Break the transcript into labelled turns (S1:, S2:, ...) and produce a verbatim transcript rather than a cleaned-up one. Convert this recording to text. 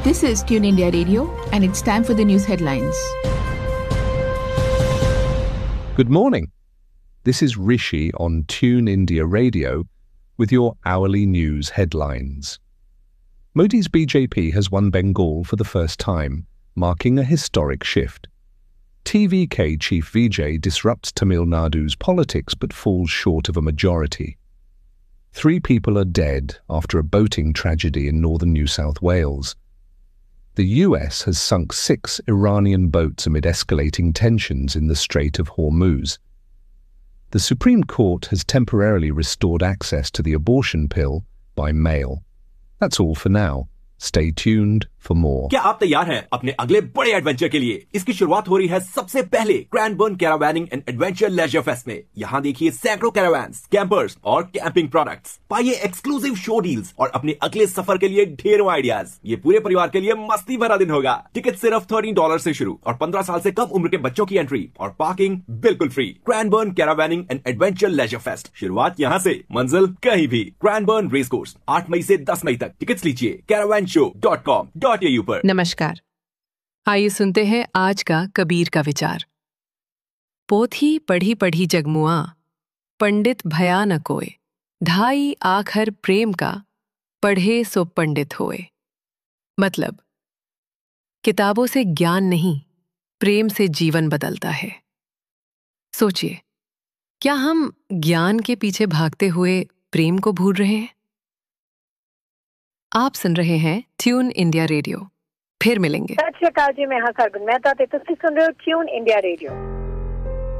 S1: This is Tune India Radio, and it's time for the news headlines.
S2: Good morning. This is Rishi on Tune India Radio with your hourly news headlines. Modi's B J P has won Bengal for the first time, marking a historic shift. T V K chief Vijay disrupts Tamil Nadu's politics but falls short of a majority. Three people are dead after a boating tragedy in northern New South Wales. The U S has sunk six Iranian boats amid escalating tensions in the Strait of Hormuz. The Supreme Court has temporarily restored access to the abortion pill by mail. That's all for now. Stay tuned for more.
S3: क्या आप तैयार हैं अपने अगले बड़े adventure के लिए? इसकी शुरुआत हो रही है सबसे पहले क्रैनबर्न कैरावैनिंग एंड एडवेंचर लेजर फेस्ट में। यहाँ देखिए सैकड़ों कैरावैन्स, कैंपर्स और कैंपिंग प्रोडक्ट्स। पाइए एक्सक्लूसिव शो डील्स और अपने अगले सफर के लिए ढेरों आइडियाज। ये पूरे परिवार के लिए मस्ती भरा दिन होगा। टिकट सिर्फ थर्टीन डॉलर से शुरू और पंद्रह साल से कम उम्र के बच्चों की एंट्री और पार्किंग बिल्कुल free. क्रैनबर्न कैरावैनिंग and adventure laser fest, शुरुआत यहाँ से, मंजिल कहीं भी। क्रैनबर्न रेस कोर्स, आठ मई से दस मई तक। टिकट लीजिए Caravan show dot com dot A you पर।
S4: नमस्कार, आइए सुनते हैं आज का कबीर का विचार। पोथी पढ़ी पढ़ी जगमुआ, पंडित भया न कोय, ढाई आखर प्रेम का, पढ़े सो पंडित होए। मतलब, किताबों से ज्ञान नहीं, प्रेम से जीवन बदलता है। सोचिए, क्या हम ज्ञान के पीछे भागते हुए प्रेम को भूल रहे हैं? आप सुन रहे हैं ट्यून इंडिया रेडियो। फिर मिलेंगे।
S5: सत श्री अकाल जी, मैं हाँ सरगुन मेहता ते तुसी सुन रहे हो ट्यून इंडिया रेडियो।